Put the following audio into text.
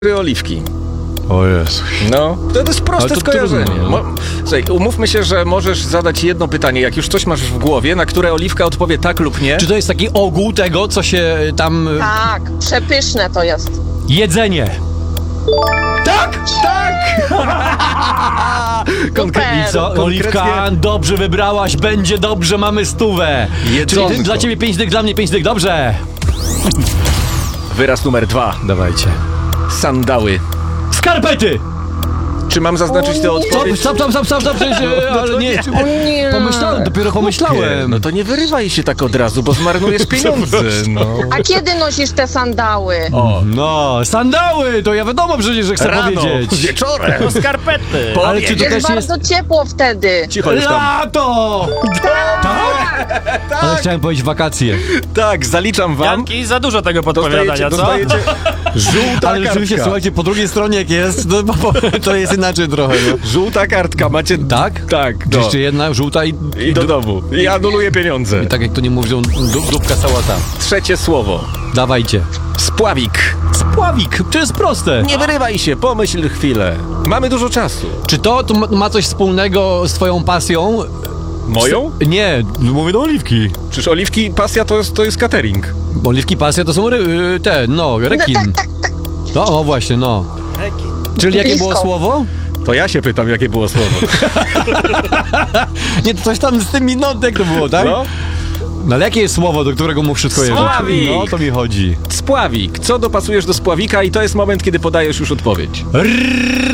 oliwki. O Jezu. No, to jest proste Ale to skojarzenie. trudno, no. Słuchaj, umówmy się, że możesz zadać jedno pytanie, jak już coś masz w głowie, na które oliwka odpowie tak lub nie. Czy to jest taki ogół tego, co się tam... Tak, przepyszne to jest. Jedzenie. Tak! Tak! I co? Oliwka, dobrze wybrałaś, będzie dobrze, mamy 100. Jedzonko. Czyli dla ciebie 5 dych, dla mnie 5 dych, dobrze. Wyraz numer 2. Dawajcie. Sandały. Skarpety! Czy mam zaznaczyć tę odpowiedź? Stop, ale nie. O nie. Pomyślałem, dopiero pomyślałem. No to nie wyrywaj się tak od razu, bo zmarnujesz pieniądze. No. A kiedy nosisz te sandały? O, No, sandały, to ja wiadomo przecież, że chcę rano, powiedzieć. wieczorem. Skarpety! Ale czy to Jest też jest... bardzo ciepło wtedy. Cicho już tam. Lato! Tak? Ale chciałem powiedzieć wakacje. Tak, zaliczam wam. Janki, za dużo tego podpowiadania, co? Dostajecie żółta Ale rzeczywiście, kartka. słuchajcie, po drugiej stronie jak jest, to jest inaczej trochę, no. Żółta kartka, macie... Tak? Tak, Czy jeszcze jedna, żółta I do domu. I anuluję pieniądze. I tak jak to nie mówią, dupka sałata. Trzecie słowo. Dawajcie. Spławik. Spławik, to jest proste. Nie wyrywaj się, pomyśl chwilę. Mamy dużo czasu. Czy to ma coś wspólnego z twoją pasją? Moją? Nie, mówię do oliwki. Czyż oliwki, pasja to jest catering. Oliwki, pasja to są rekin. No, o właśnie, no. Czyli jakie było Blisko. słowo? To ja się pytam, jakie było słowo. Nie, to coś tam z tym minutek to było, tak? No? No ale jakie jest słowo, do którego mu wszystko jest? Spławik! No, to mi chodzi. Spławik. Co dopasujesz do spławika i to jest moment, kiedy podajesz już odpowiedź.